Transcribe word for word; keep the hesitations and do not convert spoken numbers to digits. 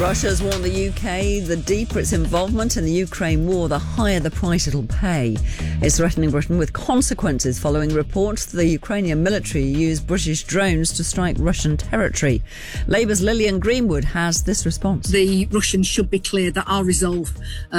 Russia's warned the U K the deeper its involvement in the Ukraine war, the higher the price it'll pay. It's threatening Britain with consequences following reports that the Ukrainian military used British drones to strike Russian territory. Labour's Lillian Greenwood has this response. The Russians should be clear that our resolve uh,